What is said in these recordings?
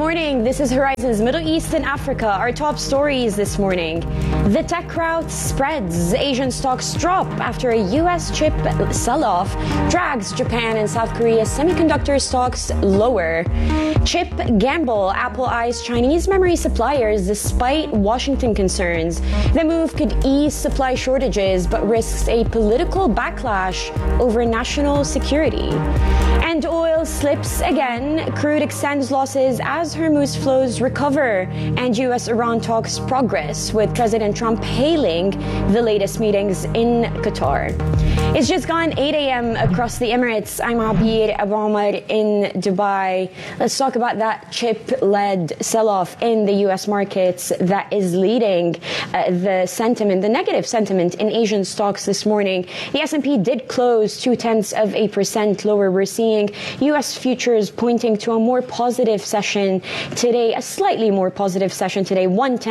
morning. This is Horizons Middle East and Africa. Our top stories this morning. The tech rout spreads. Asian stocks drop after a U.S. chip sell-off drags Japan and South Korea's semiconductor stocks lower. Chip gamble. Apple eyes Chinese memory suppliers despite Washington concerns. The move could ease supply shortages but risks a political backlash over national security. And oil slips again. Crude extends losses as Hormuz flows recover. And U.S.-Iran talks progress, with President Trump hailing the latest meetings in Qatar. It's just gone 8 a.m. across the Emirates. I'm Abir Abu Omar in Dubai. Let's talk about that chip-led sell-off in the U.S. markets that is leading the sentiment, the negative sentiment in Asian stocks this morning. The S&P did close 0.2% lower. We're seeing U.S. futures pointing to a more positive session today, a slightly more positive session today,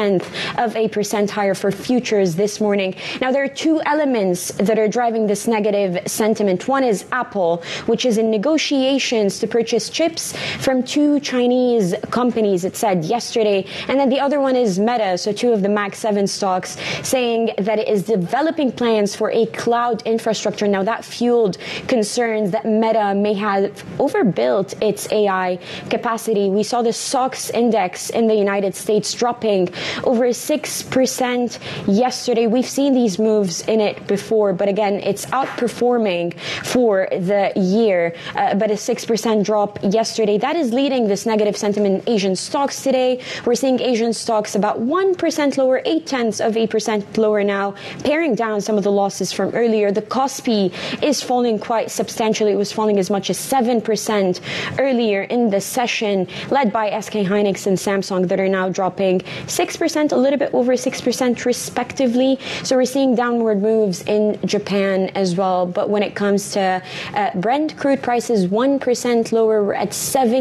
0.1% higher for futures this morning. Now, there are two elements that are driving this negative sentiment. One is Apple, which is in negotiations to purchase chips from two Chinese companies, it said yesterday. And then the other one is Meta, so two of the Mag 7 stocks, saying that it is developing plans for a cloud infrastructure. Now, that fueled concerns that Meta may have overbuilt its AI capacity. We saw the SOX index in the United States dropping over 6% yesterday. We've seen these moves in it before, but again, it's outperforming for the year. But a 6% drop yesterday, that is leading this negative sentiment in Asian stocks today. We're seeing Asian stocks about 1% lower, 0.8% lower now, paring down some of the losses from earlier. The Kospi is falling quite substantially. It was falling as much as 7% earlier in the session, led by SK Hynix and Samsung that are now dropping 6%, a little bit over 6% respectively. So we're seeing downward moves in Japan as well. But when it comes to Brent crude prices, 1% lower. We're at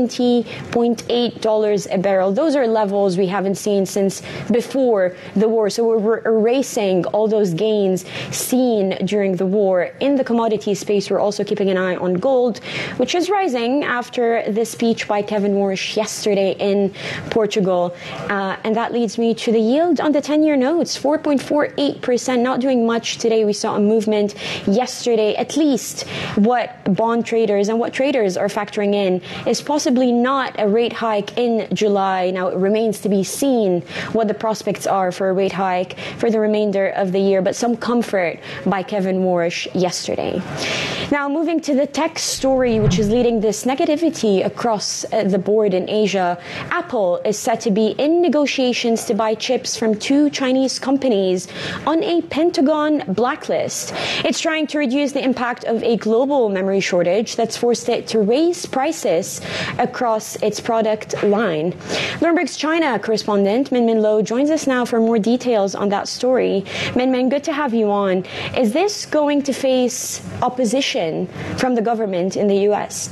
$70.8 a barrel. Those are levels we haven't seen since before the war. So we're erasing all those gains seen during the war. In the commodity space, we're also keeping an eye on gold, which is rising after the speech by Kevin Warsh yesterday in Portugal. And that leads me to the yield on the 10-year notes, 4.48%, not doing much today. We saw a movement yesterday. At least what bond traders and what traders are factoring in is possibly not a rate hike in July. Now, it remains to be seen what the prospects are for a rate hike for the remainder of the year, but some comfort by Kevin Warsh yesterday. Now, moving to the tech story, which is leading this negativity across the board in Asia. Apple is set to be in negotiations to buy chips from two Chinese companies on a Pentagon blacklist. It's trying to reduce the impact of a global memory shortage that's forced it to raise prices across its product line. Bloomberg's China correspondent Min Lo joins us now for more details on that story. Min, good to have you on. Is this going to face opposition from the government in the U.S.?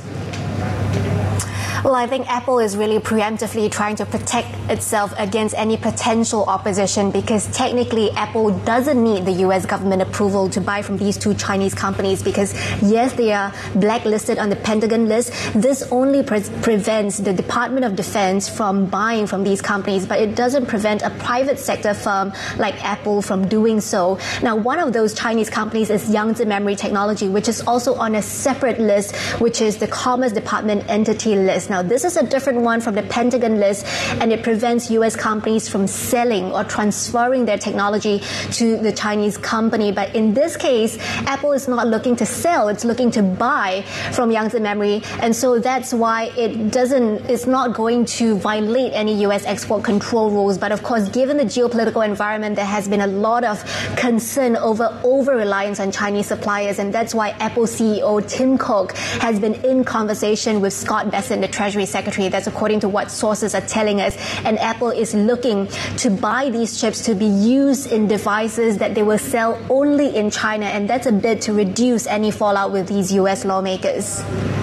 Well, I think Apple is really preemptively trying to protect itself against any potential opposition because technically Apple doesn't need the U.S. government approval to buy from these two Chinese companies because, yes, they are blacklisted on the Pentagon list. This only prevents the Department of Defense from buying from these companies, but it doesn't prevent a private sector firm like Apple from doing so. Now, one of those Chinese companies is Yangtze Memory Technology, which is also on a separate list, which is the Commerce Department entity list. Now, this is a different one from the Pentagon list, and it prevents U.S. companies from selling or transferring their technology to the Chinese company. But in this case, Apple is not looking to sell, it's looking to buy from Yangtze Memory. And so that's why it's not going to violate any U.S. export control rules. But of course, given the geopolitical environment, there has been a lot of concern over reliance on Chinese suppliers. And that's why Apple CEO Tim Cook has been in conversation with Scott Bessent, the Treasury Secretary. That's according to what sources are telling us. And Apple is looking to buy these chips to be used in devices that they will sell only in China. And that's a bit to reduce any fallout with these U.S. lawmakers.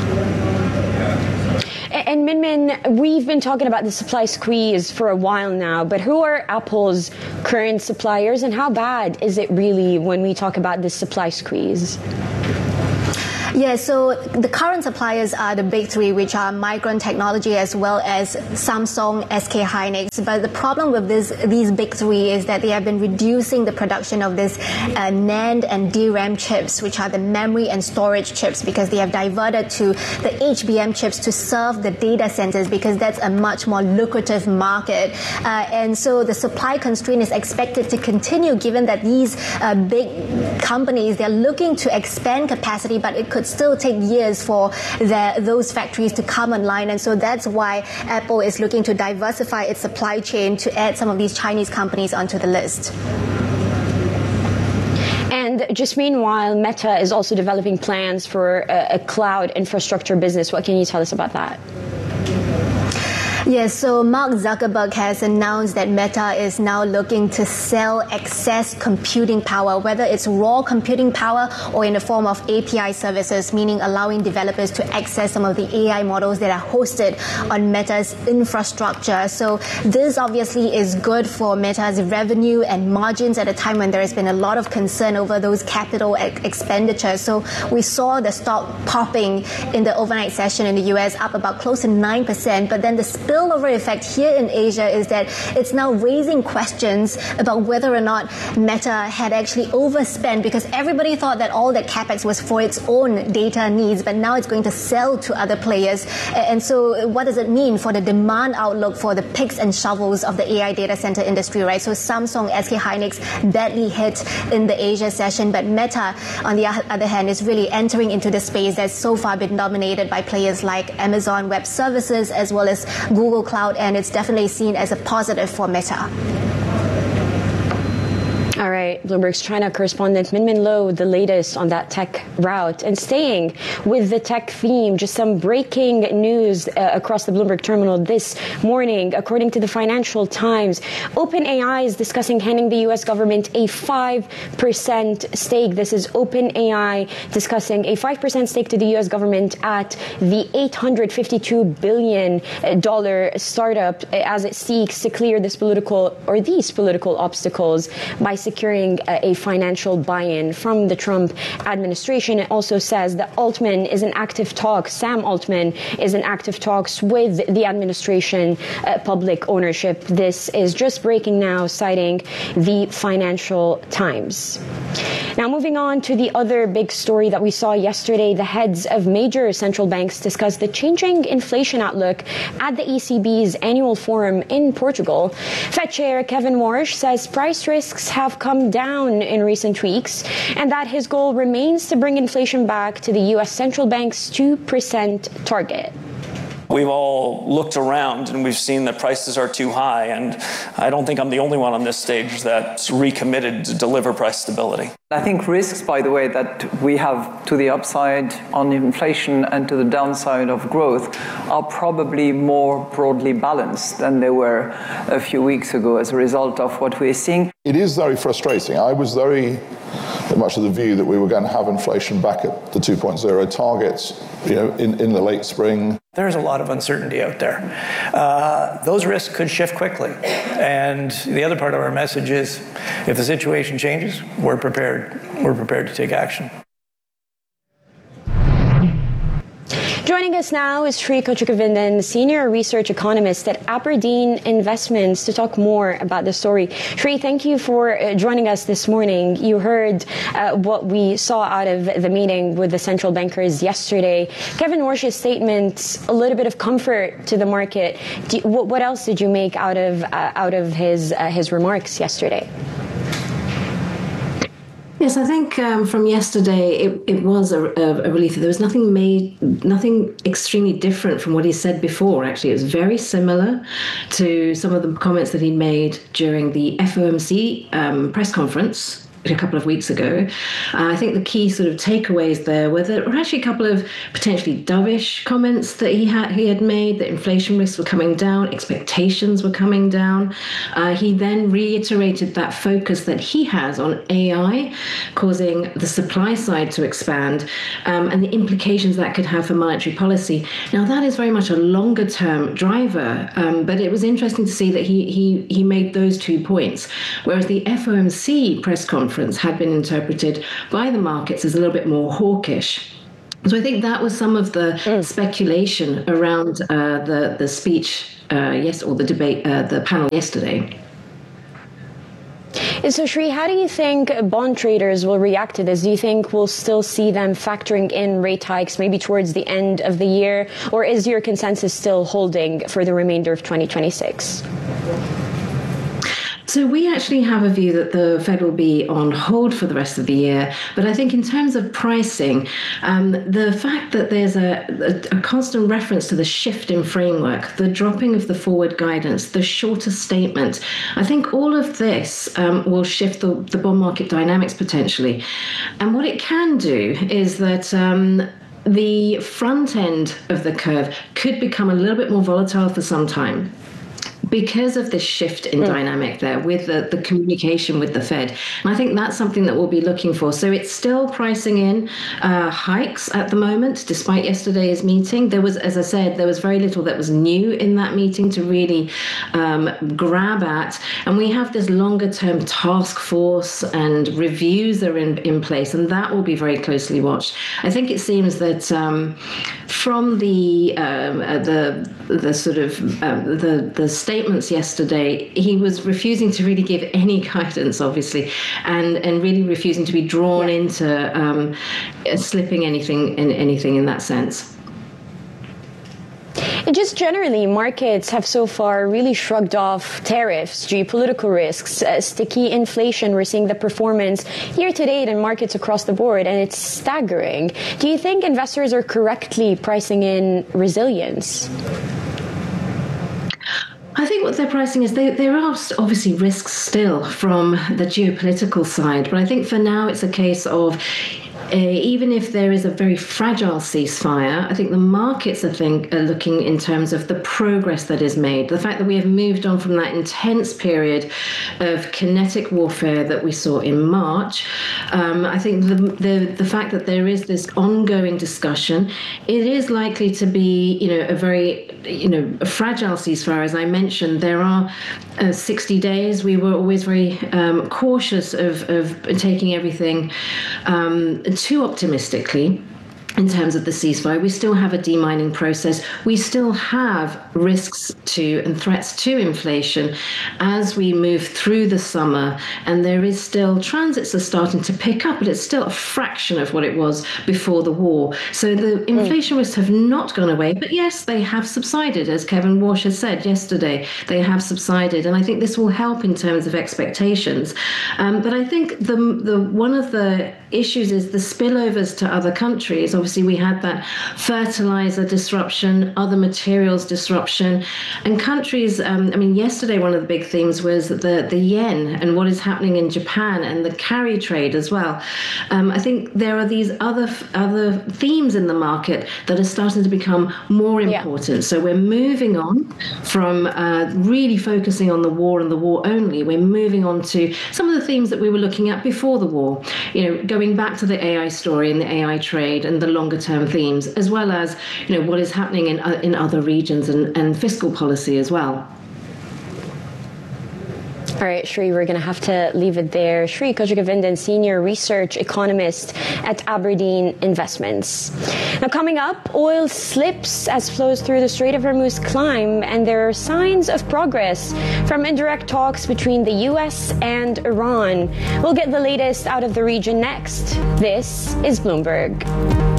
And Min, we've been talking about the supply squeeze for a while now, but who are Apple's current suppliers and how bad is it really when we talk about this supply squeeze? Yeah, so the current suppliers are the big three, which are Micron Technology as well as Samsung, SK Hynix. But the problem with these big three is that they have been reducing the production of this NAND and DRAM chips, which are the memory and storage chips, because they have diverted to the HBM chips to serve the data centers, because that's a much more lucrative market. And so the supply constraint is expected to continue, given that these big companies, they're looking to expand capacity, but it could still take years for those factories to come online. And so that's why Apple is looking to diversify its supply chain to add some of these Chinese companies onto the list. And just meanwhile, Meta is also developing plans for a cloud infrastructure business. What can you tell us about that? Yes, so Mark Zuckerberg has announced that Meta is now looking to sell excess computing power, whether it's raw computing power or in the form of API services, meaning allowing developers to access some of the AI models that are hosted on Meta's infrastructure. So this obviously is good for Meta's revenue and margins at a time when there has been a lot of concern over those capital expenditures. So we saw the stock popping in the overnight session in the US, up about close to 9%, but then the spillover effect here in Asia is that it's now raising questions about whether or not Meta had actually overspent, because everybody thought that all that capex was for its own data needs, but now it's going to sell to other players. And so what does it mean for the demand outlook for the picks and shovels of the AI data center industry, right? So Samsung, SK Hynix badly hit in the Asia session, but Meta, on the other hand, is really entering into the space that's so far been dominated by players like Amazon Web Services as well as Google Cloud, and it's definitely seen as a positive for Meta. All right, Bloomberg's China correspondent Min Min Lo, the latest on that tech route. And staying with the tech theme, just some breaking news across the Bloomberg terminal this morning. According to the Financial Times, OpenAI is discussing handing the U.S. government a 5% stake. This is OpenAI discussing a 5% stake to the U.S. government at the $852 billion startup as it seeks to clear these political obstacles by securing a financial buy-in from the Trump administration. It also says that Sam Altman is in active talks with the administration, public ownership. This is just breaking now, citing the Financial Times. Now, moving on to the other big story that we saw yesterday, the heads of major central banks discussed the changing inflation outlook at the ECB's annual forum in Portugal. Fed Chair Kevin Warsh says price risks have come down in recent weeks and that his goal remains to bring inflation back to the U.S. Central Bank's 2% target. We've all looked around and we've seen that prices are too high, and I don't think I'm the only one on this stage that's recommitted to deliver price stability. I think risks, by the way, that we have to the upside on inflation and to the downside of growth are probably more broadly balanced than they were a few weeks ago as a result of what we're seeing. It is very frustrating. I was very much of the view that we were going to have inflation back at the 2.0 targets, in the late spring. There's a lot of uncertainty out there. Those risks could shift quickly. And the other part of our message is, if the situation changes, we're prepared. We're prepared to take action. Joining us now is Sri Kochikavindan, Senior Research Economist at Aberdeen Investments, to talk more about the story. Sri, thank you for joining us this morning. You heard what we saw out of the meeting with the central bankers yesterday. Kevin Warsh's statement, a little bit of comfort to the market. What else did you make out of his remarks yesterday? Yes, I think from yesterday it was a relief. There was nothing extremely different from what he said before. Actually, it was very similar to some of the comments that he made during the FOMC press conference a couple of weeks ago. I think the key sort of takeaways there were actually a couple of potentially dovish comments that he had made, that inflation risks were coming down, expectations were coming down. He then reiterated that focus that he has on AI causing the supply side to expand, and the implications that could have for monetary policy. Now, that is very much a longer term driver, but it was interesting to see that he made those 2 points, whereas the FOMC press conference had been interpreted by the markets as a little bit more hawkish. So I think that was some of the speculation around the speech or the debate, the panel yesterday. So, Shri, how do you think bond traders will react to this? Do you think we'll still see them factoring in rate hikes maybe towards the end of the year? Or is your consensus still holding for the remainder of 2026? So we actually have a view that the Fed will be on hold for the rest of the year. But I think in terms of pricing, the fact that there's a constant reference to the shift in framework, the dropping of the forward guidance, the shorter statement, I think all of this will shift the bond market dynamics potentially. And what it can do is that the front end of the curve could become a little bit more volatile for some time, because of this shift in dynamic there with the communication with the Fed. And I think that's something that we'll be looking for. So it's still pricing in hikes at the moment, despite yesterday's meeting. There was, as I said, there was very little that was new in that meeting to really grab at. And we have this longer term task force and reviews are in place, and that will be very closely watched. I think it seems that from the sort of the statements yesterday, he was refusing to really give any guidance, obviously, and really refusing to be drawn into slipping anything in that sense. And just generally, markets have so far really shrugged off tariffs, geopolitical risks, sticky inflation. We're seeing the performance year to date in markets across the board, and it's staggering. Do you think investors are correctly pricing in resilience? I think what they're pricing is there are obviously risks still from the geopolitical side, but I think for now it's a case of even if there is a very fragile ceasefire, I think the markets are looking in terms of the progress that is made. The fact that we have moved on from that intense period of kinetic warfare that we saw in March. I think the fact that there is this ongoing discussion, it is likely to be, a very, a fragile ceasefire. As I mentioned, there are 60 days. We were always very cautious of taking everything too optimistically in terms of the ceasefire. We still have a demining process. We still have risks to and threats to inflation as we move through the summer. And there is still, transits are starting to pick up, but it's still a fraction of what it was before the war. So the inflation risks have not gone away, but yes, they have subsided. As Kevin Walsh has said yesterday, they have subsided. And I think this will help in terms of expectations. But I think the one of the issues is the spillovers to other countries. Obviously, we had that fertilizer disruption, other materials disruption, and countries. Yesterday one of the big themes was the yen and what is happening in Japan and the carry trade as well. I think there are these other themes in the market that are starting to become more important. Yeah. So we're moving on from really focusing on the war and the war only. We're moving on to some of the themes that we were looking at before the war. Going back to the AI story and the AI trade and the longer term themes, as well as what is happening in other regions and fiscal policy as well. All right, Shri, we're going to have to leave it there. Shri Kojagavindan, Senior Research Economist at Aberdeen Investments. Now, coming up, oil slips as flows through the Strait of Hormuz climb, and there are signs of progress from indirect talks between the U.S. and Iran. We'll get the latest out of the region next. This is Bloomberg.